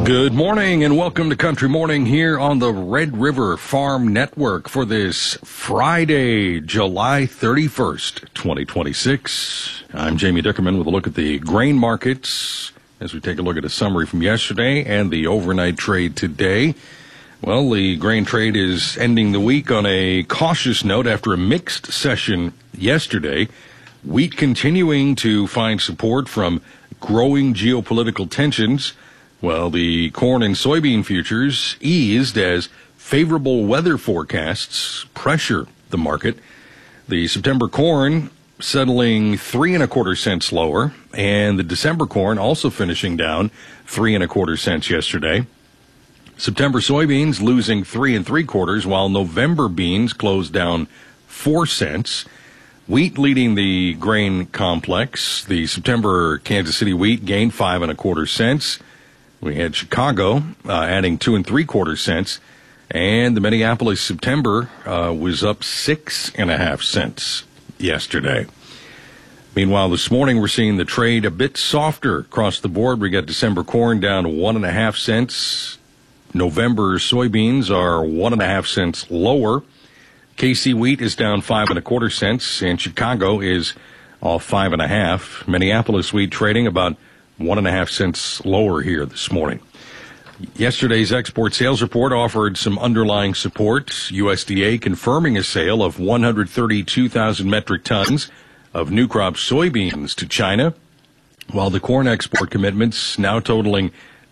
Good morning and welcome to Country Morning here on the Red River Farm Network for this Friday, July 31st, 2026. I'm Jamie Dickerman with a look at the grain markets as we take a look at a summary from yesterday and the overnight trade today. Well, the grain trade is ending the week on a cautious note after a mixed session yesterday. Wheat continuing to find support from growing geopolitical tensions, while the corn and soybean futures eased as favorable weather forecasts pressure the market. The September corn settling 3 1/4 cents lower, and the December corn also finishing down 3 1/4 cents yesterday. September soybeans losing 3 3/4, while November beans closed down 4 cents. Wheat leading the grain complex. The September Kansas City wheat gained 5 1/4 cents. We had Chicago adding 2 3/4 cents, and the Minneapolis September was up 6 1/2 cents yesterday. Meanwhile, this morning we're seeing the trade a bit softer across the board. We got December corn down 1 1/2 cents. November soybeans are 1 1/2 cents lower. KC wheat is down 5 1/4 cents, and Chicago is off 5 1/2. Minneapolis wheat trading about 1 1/2 cents lower here this morning. Yesterday's export sales report offered some underlying support. USDA confirming a sale of 132,000 metric tons of new crop soybeans to China, while the corn export commitments now totaling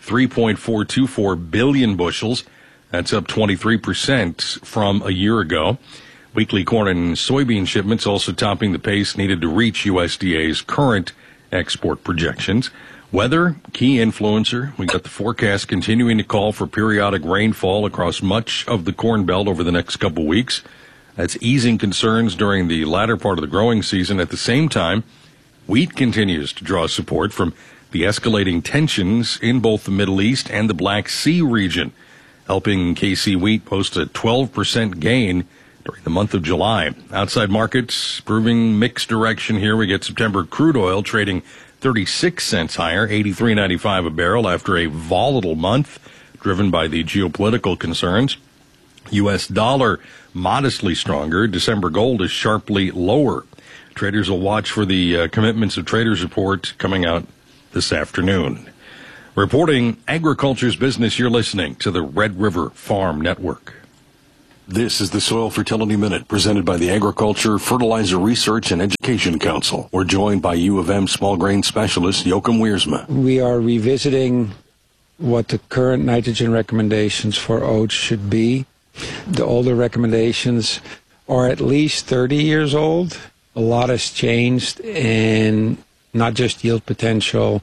3.424 billion bushels. That's up 23% from a year ago. Weekly corn and soybean shipments also topping the pace needed to reach USDA's current export projections. Weather, key influencer. We got the forecast continuing to call for periodic rainfall across much of the Corn Belt over the next couple weeks. That's easing concerns during the latter part of the growing season. At the same time, wheat continues to draw support from the escalating tensions in both the Middle East and the Black Sea region, helping KC wheat post a 12% gain during the month of July. Outside markets proving mixed direction here. We get September crude oil trading 36 cents higher, 83.95 a barrel after a volatile month driven by the geopolitical concerns. U.S. dollar modestly stronger. December gold is sharply lower. Traders will watch for the commitments of traders report coming out this afternoon. Reporting agriculture's business, you're listening to the Red River Farm Network. This is the Soil Fertility Minute, presented by the Agriculture, Fertilizer Research and Education Council. We're joined by U of M small grain specialist Joachim Wiersma. We are revisiting what the current nitrogen recommendations for oats should be. The older recommendations are at least 30 years old. A lot has changed in not just yield potential,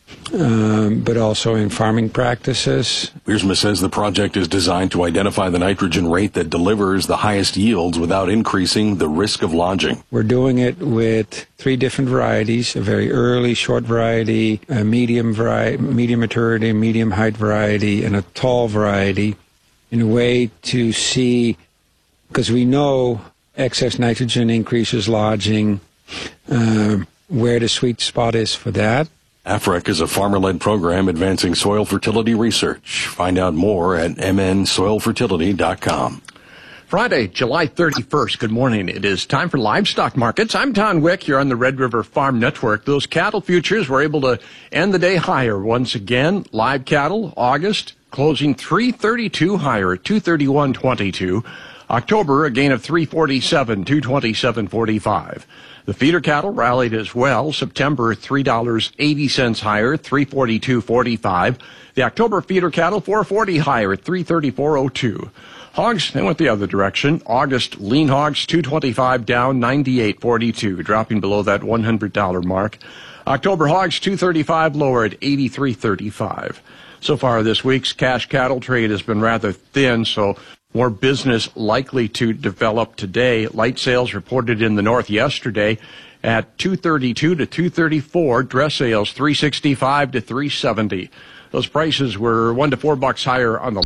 but also in farming practices. Wiersma says the project is designed to identify the nitrogen rate that delivers the highest yields without increasing the risk of lodging. We're doing it with 3 different varieties: a very early short variety, a medium maturity, medium height variety, and a tall variety, in a way to see, because we know excess nitrogen increases lodging, where the sweet spot is for that. AFREC is a farmer-led program advancing soil fertility research. Find out more at mnsoilfertility.com. Friday, July 31st. Good morning. It is time for livestock markets. I'm Tom Wick here on the Red River Farm Network. Those cattle futures were able to end the day higher once again. Live cattle, August, closing 332 higher at 231.22. October, a gain of 347, 227.45. The feeder cattle rallied as well. September, $3.80 higher, 342.45. The October feeder cattle, 440 higher at 334.02. Hogs, they went the other direction. August lean hogs, 225 down, 98.42, dropping below that $100 mark. October hogs, 235 lower at 83.35. So far this week's cash cattle trade has been rather thin, so more business likely to develop today. Light sales reported in the north yesterday at 232 to 234. Dress sales 365 to 370. Those prices were $1 to $4 higher on the